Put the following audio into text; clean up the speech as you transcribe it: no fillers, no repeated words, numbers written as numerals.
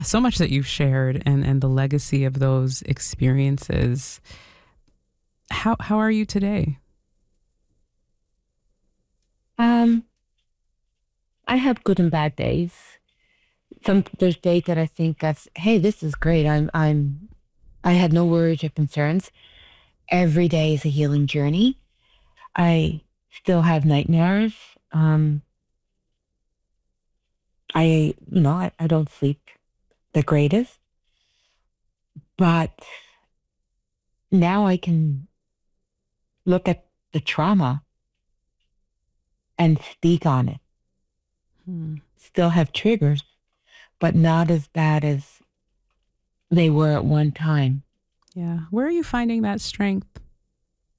So much that you've shared and the legacy of those experiences. How are you today? Um, I have good and bad days. There's days that I think of, hey, this is great. I had no worries or concerns. Every day is a healing journey. I still have nightmares. Um, I don't sleep the greatest, but now I can look at the trauma and speak on it. Hmm. Still have triggers, but not as bad as they were at one time. Yeah. Where are you finding that strength?